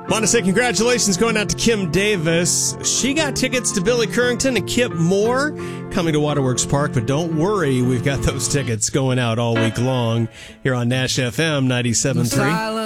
Want to say congratulations going out to Kim Davis. She got tickets to Billy Currington and Kip Moore coming to Waterworks Park, but don't worry, we've got those tickets going out all week long here on Nash FM 97.3.